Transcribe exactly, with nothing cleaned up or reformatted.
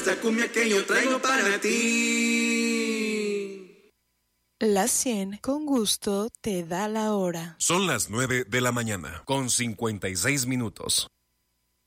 esta cumbia que yo traigo para ti. La cien con gusto te da la hora. Son las nueve de la mañana, con cincuenta y seis minutos.